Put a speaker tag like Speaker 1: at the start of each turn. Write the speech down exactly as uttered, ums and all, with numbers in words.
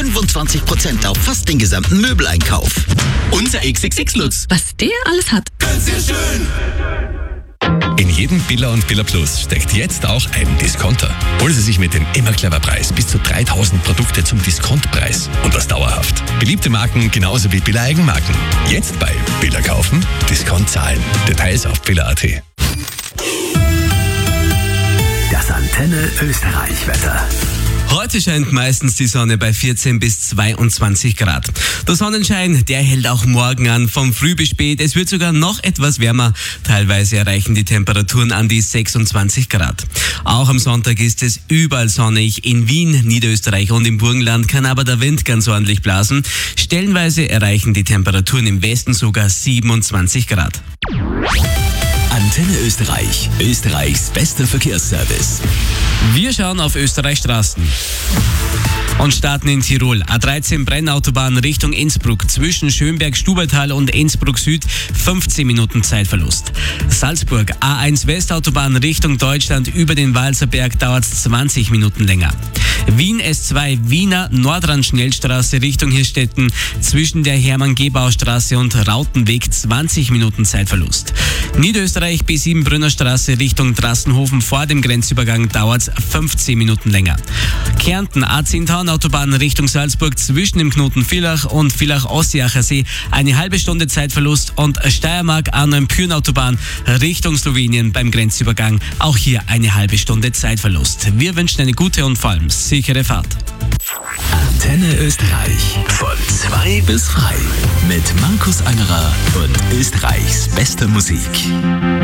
Speaker 1: fünfundzwanzig Prozent auf fast den gesamten Möbeleinkauf. Unser X X X-Lutz.
Speaker 2: Was der alles hat.
Speaker 1: Ganz sehr schön.
Speaker 3: In jedem Billa und Billa Plus steckt jetzt auch ein Discounter. Holen Sie sich mit dem immer clever Preis bis zu dreitausend Produkte zum Diskontpreis. Und das dauerhaft. Beliebte Marken genauso wie Billa Eigenmarken. Jetzt bei Billa kaufen, Discount zahlen. Details auf billa punkt at.
Speaker 4: Das Antenne Österreich-Wetter.
Speaker 5: Heute scheint meistens die Sonne bei vierzehn bis zweiundzwanzig Grad. Der Sonnenschein, der hält auch morgen an, von früh bis spät. Es wird sogar noch etwas wärmer. Teilweise erreichen die Temperaturen an die sechsundzwanzig Grad. Auch am Sonntag ist es überall sonnig. In Wien, Niederösterreich und im Burgenland kann aber der Wind ganz ordentlich blasen. Stellenweise erreichen die Temperaturen im Westen sogar siebenundzwanzig Grad.
Speaker 4: Antenne Österreich, Österreichs bester Verkehrsservice.
Speaker 5: Wir schauen auf Österreichs Straßen und starten in Tirol. A dreizehn Brennautobahn Richtung Innsbruck zwischen Schönberg-Stubaital und Innsbruck Süd, fünfzehn Minuten Zeitverlust. Salzburg A eins Westautobahn Richtung Deutschland über den Walserberg dauert es zwanzig Minuten länger. Wien S zwei Wiener Nordrand-Schnellstraße Richtung Hirstetten zwischen der Hermann-Gebau-Straße und Rautenweg zwanzig Minuten Zeitverlust. Niederösterreich B sieben Brünnerstraße Richtung Drassenhofen vor dem Grenzübergang dauert es fünfzehn Minuten länger. Kärnten A zehn Autobahn Richtung Salzburg zwischen dem Knoten Villach und Villach-Ossiacher See eine halbe Stunde Zeitverlust und Steiermark A neun Pürn-Autobahn Richtung Slowenien beim Grenzübergang auch hier eine halbe Stunde Zeitverlust. Wir wünschen eine gute und vor allem sichere Fahrt.
Speaker 4: Antenne Österreich von zwei bis frei mit Markus Angerer und Österreichs bester Musik.